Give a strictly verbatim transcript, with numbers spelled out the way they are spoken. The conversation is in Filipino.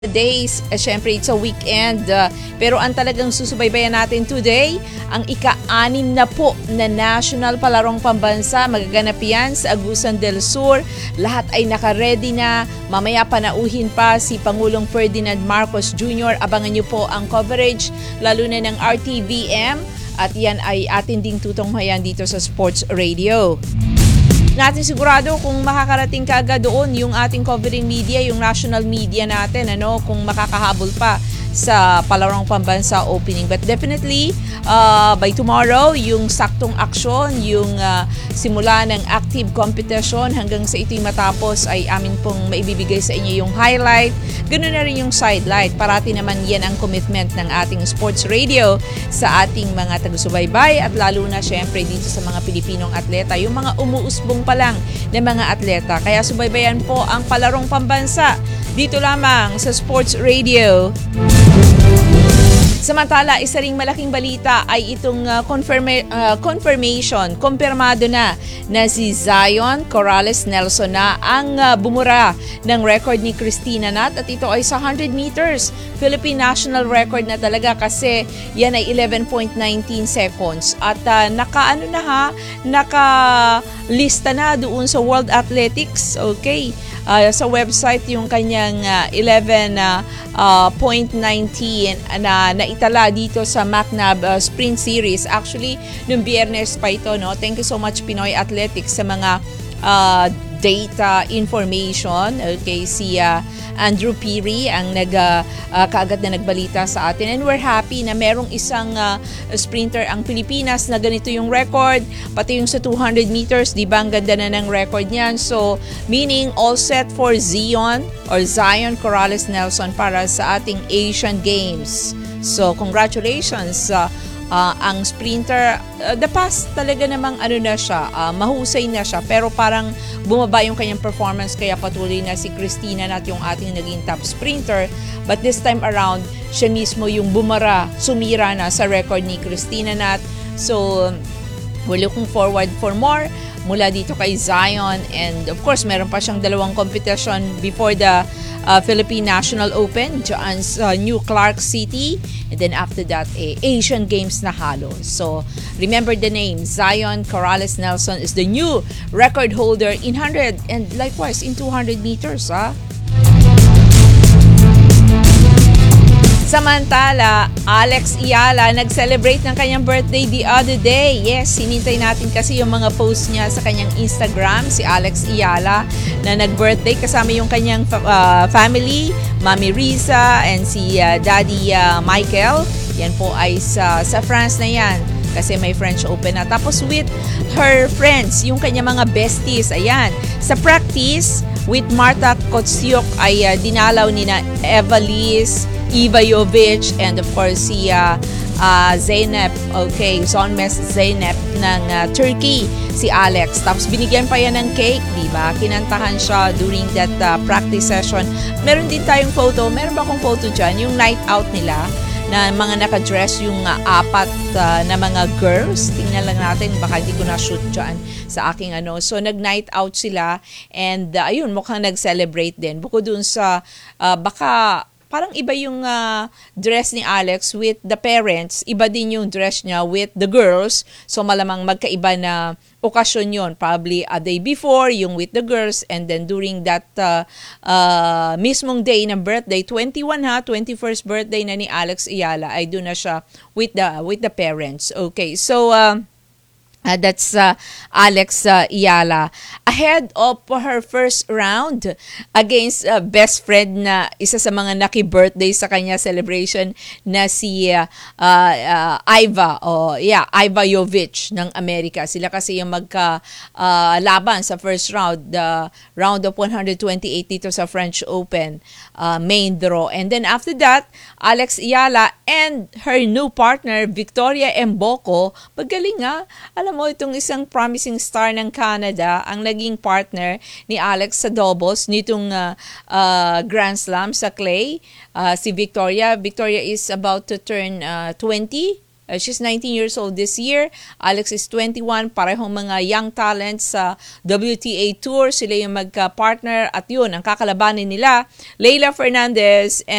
days, uh, syempre it's a weekend, uh, pero ang talagang susubaybayan natin today, ang ika-anim na po na National Palarong Pambansa, magaganap yan sa Agusan del Sur. Lahat ay naka-ready na, mamaya panauhin pa si Pangulong Ferdinand Marcos Junior Abangan niyo po ang coverage, lalo na ng R T V M, at yan ay atin ding tutunghayan dito sa Sports Radio. Natin sigurado kung makakarating ka agad doon yung ating covering media, yung national media natin, ano, kung makakahabol pa sa Palarong Pambansa opening. But definitely, uh, by tomorrow, yung saktong aksyon, yung uh, simula ng active competition hanggang sa ito'y matapos ay amin pong maibibigay sa inyo yung highlight. Ganun na rin yung sidelight. Parati naman yan ang commitment ng ating sports radio sa ating mga tagusubaybay at lalo na syempre dito sa mga Pilipinong atleta, yung mga umuusbong pa lang na mga atleta. Kaya subaybayan po ang Palarong Pambansa dito lamang sa Sports Radio. Samantala, isa ring malaking balita ay itong uh, confirma- uh, confirmation, kumpirmado na na si Zion Corrales Nelson na ang uh, bumura ng record ni Christina Nat at ito ay sa one hundred meters. Philippine national record na talaga kasi yan ay eleven point one nine seconds at uh, naka ano na ha, naka lista na doon sa World Athletics, okay? Uh, sa website yung kanyang uh, eleven point one nine na naitala dito sa MacNab uh, Sprint Series. Actually, nung Biyernes pa ito, no? Thank you so much Pinoy Athletics sa mga uh, data information. Okay, si uh, Andrew Piri ang nag uh, uh, kaagad na nagbalita sa atin, and we're happy na merong isang uh, sprinter ang Pilipinas na ganito yung record, pati yung sa two hundred meters, di ba ang ganda na ng record niyan. So meaning all set for Zion or Zion Corrales Nelson para sa ating Asian Games. So congratulations uh, Uh, ang sprinter, uh, the past talaga namang ano na siya, uh, mahusay na siya, pero parang bumaba yung kanyang performance kaya patuloy na si Christina Nat yung ating naging top sprinter. But this time around, siya mismo yung bumara, sumira na sa record ni Christina Nat. So we're looking forward for more mula dito kay Zion, and of course meron pa siyang dalawang competition before the uh, Philippine National Open dyan sa New Clark City, and then after that eh, Asian Games na halo. So remember the name, Zion Corrales Nelson is the new record holder in one hundred and likewise in two hundred meters. Ha? Samantala, Alex Eala nag-celebrate ng kanyang birthday the other day. Yes, hinintay natin kasi yung mga posts niya sa kanyang Instagram, si Alex Eala na nag-birthday kasama yung kanyang uh, family, Mami Riza and si uh, Daddy uh, Michael. Yan po ay sa, sa France na yan kasi may French Open na. Tapos with her friends, yung kanyang mga besties, ayan. Sa practice, with Marta Kotsyuk ay uh, dinalaw ni na Eva Liz, Iva Jovic, and of course si uh, uh, Zeynep, okay, Zonmes Zeynep ng uh, Turkey, si Alex. Tapos binigyan pa yan ng cake, di ba? Kinantahan siya during that uh, practice session. Meron din tayong photo, meron ba akong photo dyan? Yung night out nila, na mga nakadress yung uh, apat uh, na mga girls. Tingnan lang natin, baka hindi ko na-shoot dyan sa aking ano. So, nag-night out sila, and uh, ayun, mukhang nag-celebrate din. Bukod dun sa, uh, baka parang iba yung uh, dress ni Alex with the parents, iba din yung dress niya with the girls. So malamang magkaiba na okasyon yon, probably a day before yung with the girls, and then during that uh, uh, mismong day ng birthday, twenty-one ha, twenty-first birthday na ni Alex Eala, ay doon na siya with the with the parents. Okay, so uh, Uh, that's uh, Alex uh, Eala. Ahead of her first round against uh, best friend na isa sa mga naki-birthday sa kanya celebration na si uh, uh, Iva, o oh, yeah, Iva Jovic ng Amerika. Sila kasi yung magka uh, laban sa first round, the uh, round of one hundred twenty-eight dito sa French Open uh, main draw. And then after that, Alex Eala and her new partner Victoria Mboko, magaling nga. Alam mo, itong isang promising star ng Canada ang naging partner ni Alex sa doubles nitong uh, uh, Grand Slam sa clay. Uh, si Victoria, Victoria is about to turn uh, twenty. Uh, she's nineteen years old this year. Alex is twenty-one. Parehong mga young talents sa W T A Tour. Sila yung magka-partner at yun, ang kakalabanin nila, Leila Fernandez